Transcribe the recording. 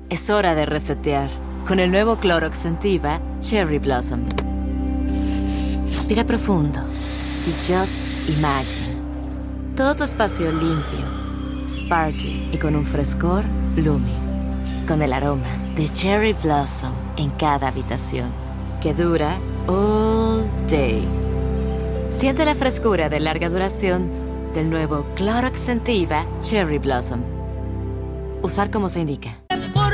Es hora de resetear con el nuevo Clorox Scentiva Cherry Blossom. Respira profundo y just imagine. Todo tu espacio limpio, sparkling y con un frescor blooming. Con el aroma de Cherry Blossom en cada habitación, que dura all day. Siente la frescura de larga duración del nuevo Clorox Scentiva Cherry Blossom. Usar como se indica. Por